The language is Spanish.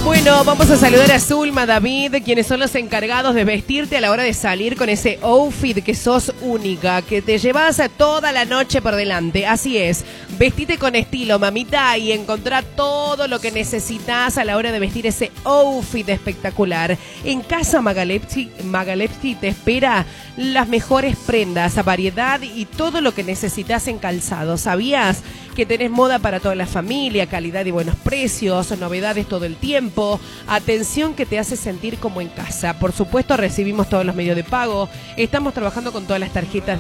Bueno, vamos a saludar a Zulma, David, quienes son los encargados de vestirte a la hora de salir con ese outfit que sos única, que te llevas toda la noche por delante. Así es, vestite con estilo, mamita, y encontrá todo lo que necesitas a la hora de vestir ese outfit espectacular. En Casa Magalepsi te espera las mejores prendas, variedad y todo lo que necesitas en calzado. ¿Sabías que tenés moda para toda la familia, calidad y buenos precios, novedades todo el tiempo, atención que te hace sentir como en casa? Por supuesto, recibimos todos los medios de pago, estamos trabajando con todas las tarjetas